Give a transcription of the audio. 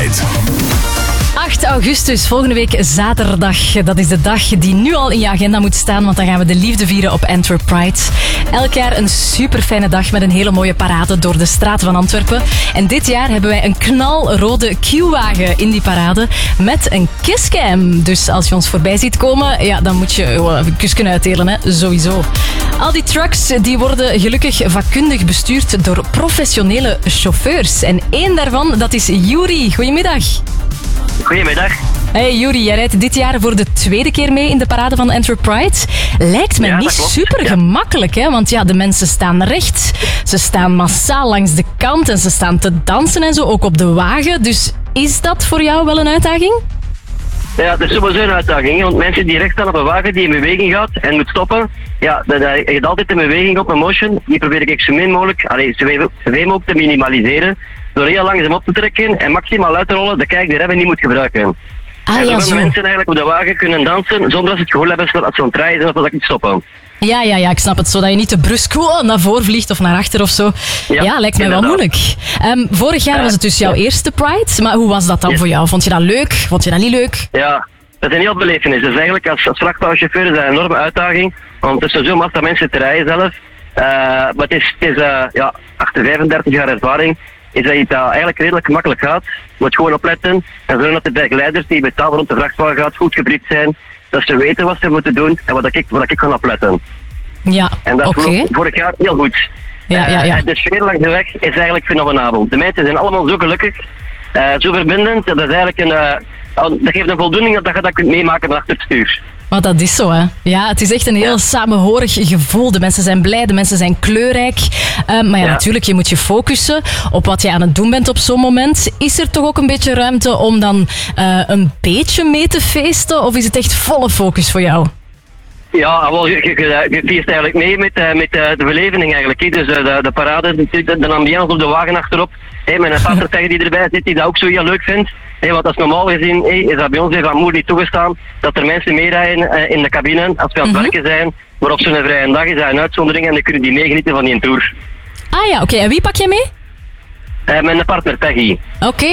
Pride. 8 augustus, volgende week zaterdag. Dat is de dag die nu al in je agenda moet staan, want dan gaan we de liefde vieren op Antwerp Pride. Elk jaar een super fijne dag met een hele mooie parade door de straten van Antwerpen. En dit jaar hebben wij een knalrode Q-wagen in die parade met een kisscam. Dus als je ons voorbij ziet komen, ja, dan moet je een kus kunnen uitdelen, hè? Sowieso. Al die trucks die worden gelukkig vakkundig bestuurd door professionele chauffeurs. En één daarvan, dat is Yuri. Goedemiddag. Goedemiddag. Hey Yuri, jij rijdt dit jaar voor de tweede keer mee in de parade van Antwerp Pride. Lijkt me niet super gemakkelijk, hè? Want ja, de mensen staan recht. Ze staan massaal langs de kant en ze staan te dansen en zo, ook op de wagen. Dus is dat voor jou wel een uitdaging? Ja, het is sowieso een uitdaging, want mensen die recht staan op een wagen die in beweging gaat en moet stoppen, ja, je hebt altijd een beweging op een motion. Die probeer ik zo min mogelijk, zoveel mogelijk te minimaliseren, door heel langzaam op te trekken en maximaal uit te rollen, dat ik de remmen niet moet gebruiken. En Ja, zo. mensen eigenlijk op de wagen kunnen dansen zonder dat ze het gevoel hebben dat ze zo'n trein zijn of dat ik niet stoppen. Ja, ik snap het. Zodat je niet te brusk naar voren vliegt of naar achter of zo. Ja, lijkt mij wel moeilijk. Vorig jaar was het dus jouw eerste Pride. Maar hoe was dat dan voor jou? Vond je dat leuk? Vond je dat niet leuk? Ja, dat is een heel belevenis. Dus eigenlijk als vrachtwagenchauffeur is dat een enorme uitdaging. Want het is sowieso massa mensen te rijden zelf. Maar het is achter 35 jaar ervaring is dat het eigenlijk redelijk gemakkelijk gaat. Je moet gewoon opletten en zorgen dat de begeleiders die betalen rond de vrachtwagen gaat goed gebriefd zijn. Dat ze weten wat ze moeten doen en wat ik kan opletten. Ja, en dat is vorig jaar heel goed. Ja. De sfeer langs de weg is eigenlijk fenomenaal. De mensen zijn allemaal zo gelukkig, zo verbindend. Dat is eigenlijk dat geeft een voldoening dat je dat kunt meemaken van achter het stuur. Maar dat is zo, hè. Ja, het is echt een heel samenhorig gevoel. De mensen zijn blij, de mensen zijn kleurrijk. Maar natuurlijk, je moet je focussen op wat je aan het doen bent op zo'n moment. Is er toch ook een beetje ruimte om dan een beetje mee te feesten? Of is het echt volle focus voor jou? Ja, wel, je feest eigenlijk mee met de beleving eigenlijk. Dus de parade, de ambiance op de wagen achterop. Met een partner die erbij zit, die dat ook zo heel leuk vindt. Want dat is normaal gezien, is dat bij ons van moeder niet toegestaan, dat er mensen meerijden in de cabine als we aan het werken zijn. Maar op zo'n vrije dag is dat een uitzondering en dan kunnen die meegenieten van die tour. Ah ja, oké. En wie pak je mee? Mijn partner Peggy. Oké.